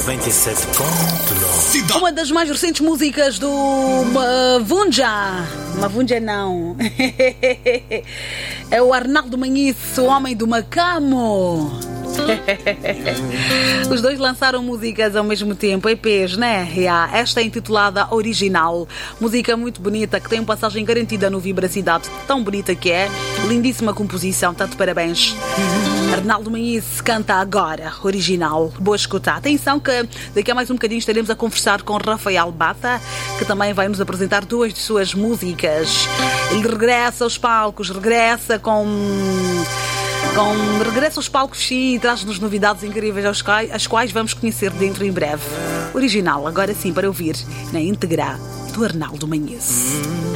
97.9. Uma das mais recentes músicas do Mavunja. Mavunja não. É o Arnaldo Manhice, o homem do Macamo. Os dois lançaram músicas ao mesmo tempo, EPs, né? Esta é intitulada Original. Música muito bonita, que tem uma passagem garantida no Vibracidade. Tão bonita que é. Lindíssima composição, tanto parabéns. Arnaldo Manhice canta agora, Original. Boa escuta. Atenção que daqui a mais um bocadinho estaremos a conversar com Rafael Bata, que também vai nos apresentar duas de suas músicas. Ele regressa aos palcos, regressa aos palcos e traz-nos novidades incríveis as quais vamos conhecer dentro em breve. Original, agora sim, para ouvir na íntegra do Arnaldo Manhice.